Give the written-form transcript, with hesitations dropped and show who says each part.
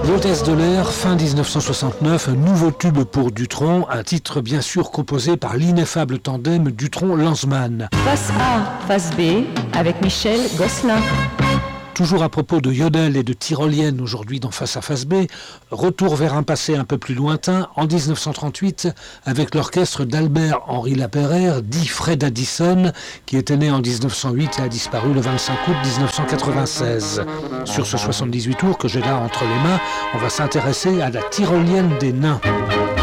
Speaker 1: L'hôtesse de l'air, fin 1969, un nouveau tube pour Dutronc, un titre bien sûr composé par l'ineffable tandem Dutronc-Lanzmann.
Speaker 2: Face A, face B, avec Michel Gosselin.
Speaker 1: Toujours à propos de Yodel et de Tyrolienne aujourd'hui dans Face à Face B, retour vers un passé un peu plus lointain en 1938 avec l'orchestre d'Albert-Henri Laperrère, dit Fred Addison, qui était né en 1908 et a disparu le 25 août 1996. Sur ce 78 tours que j'ai là entre les mains, on va s'intéresser à la Tyrolienne des nains.